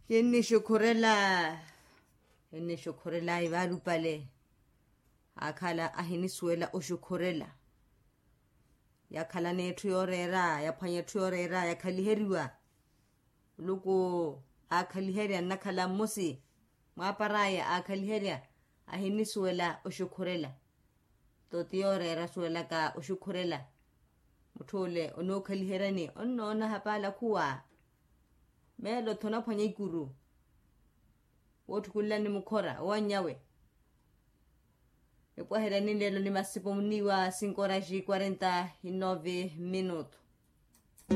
Yenni shokorela ivalu pale. Akhala ahini suela o shokorela. Yakhala nethu yorera, yaphanyethu yorera, yakhaliheriwa. Luko akhaliheria nakhala musi. Mwaparaya akhaliheria ahini suela o shokorela. Toti yorera suela ka o shokorela. Mutole ono khaliherani onno na hapala kuwa. Melo thona phanya ikuru. Wotu kulani mukora wanyawe. Epo herani lelo ni masipo muniwa 5 horas e 49 minutos.